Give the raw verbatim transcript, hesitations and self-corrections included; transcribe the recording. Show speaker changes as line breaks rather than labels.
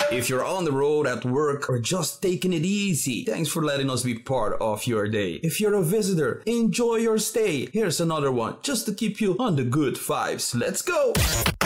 If you're on the road, at work, or just taking it easy, thanks for letting us be part of your day. If you're a visitor, enjoy your stay. Here's another one just to keep you on the good vibes. Let's go!